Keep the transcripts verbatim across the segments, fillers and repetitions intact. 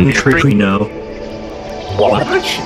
neutrino. What?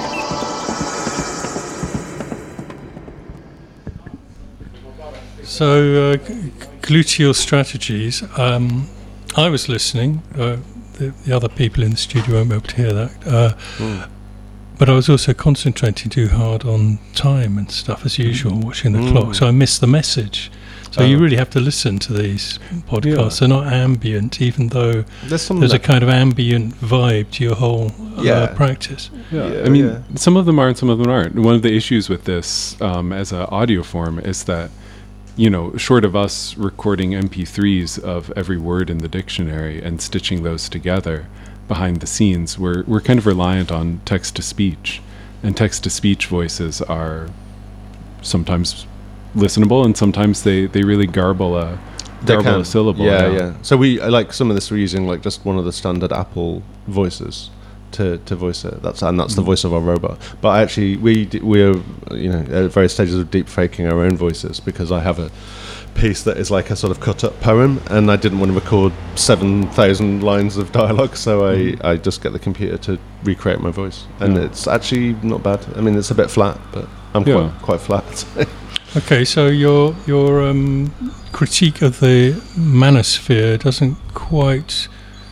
So, uh, g- gluteal strategies. Um, I was listening. Uh, the, the other people in the studio won't be able to hear that. Uh, Mm. But I was also concentrating too hard on time and stuff, as usual, watching the Mm. clock. So I missed the message. So Oh. you really have to listen to these podcasts. Yeah. They're not ambient, even though There's some there's a that- kind of ambient vibe to your whole uh, Yeah. practice. Yeah, Yeah, I mean, yeah. some of them are and some of them aren't. One of the issues with this um, as an audio form is that, you know, short of us recording M P threes of every word in the dictionary and stitching those together behind the scenes, we're we're kind of reliant on text to speech, and text to speech voices are sometimes listenable, and sometimes they they really garble a They garble can. a syllable. Yeah, yeah. So we uh, like some of this we're using like just one of the standard Apple voices to, to voice it. That's and that's the Mm. voice of our robot. But actually, we d- we are you know at various stages of deep faking our own voices because I have a piece that is like a sort of cut up poem, and I didn't want to record seven thousand lines of dialogue, so I Mm. I just get the computer to recreate my voice, and Yeah. it's actually not bad. I mean, it's a bit flat, but I'm Yeah. quite quite flat. Okay, so your your um, critique of the manosphere doesn't quite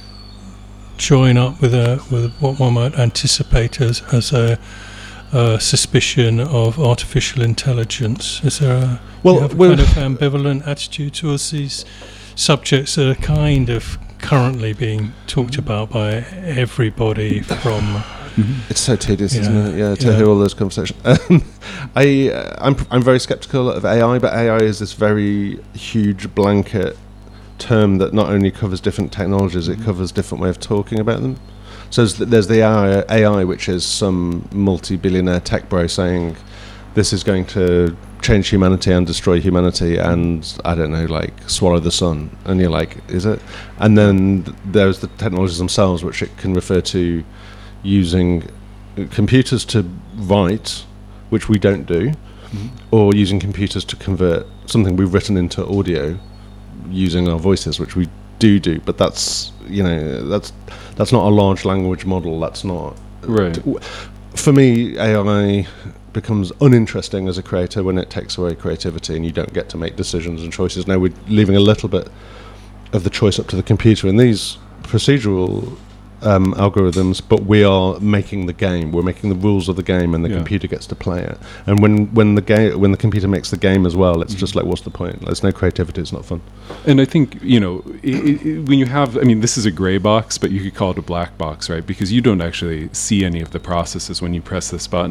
join up with a with what one might anticipate as as a, a suspicion of artificial intelligence. Is there a, Well, you have a well- kind of ambivalent attitude towards these subjects that are kind of currently being talked about by everybody from It's so tedious, isn't Yeah, it? Yeah, to yeah. hear all those conversations. Um, I, uh, I'm, I'm very skeptical of A I, but A I is this very huge blanket term that not only covers different technologies, it covers different way of talking about them. So there's the, there's the A I, which is some multi-billionaire tech bro saying this is going to change humanity and destroy humanity and, I don't know, like swallow the sun. And you're like, is it? And then th- there's the technologies themselves, which it can refer to using uh, computers to write, which we don't do, Mhm. or using computers to convert something we've written into audio using our voices, which we do do. But that's, you know, that's that's not a large language model. That's not Right. for me. A I becomes uninteresting as a creator when it takes away creativity and you don't get to make decisions and choices. Now we're leaving a little bit of the choice up to the computer in these procedural um, algorithms, but we are making the game. We're making the rules of the game, and the Yeah. computer gets to play it. And when when the game when the computer makes the game as well, it's Mhm. just like, what's the point? There's no creativity. It's not fun. And I think, you know, i i when you have, I mean, this is a gray box, but you could call it a black box, right? Because you don't actually see any of the processes when you press this button.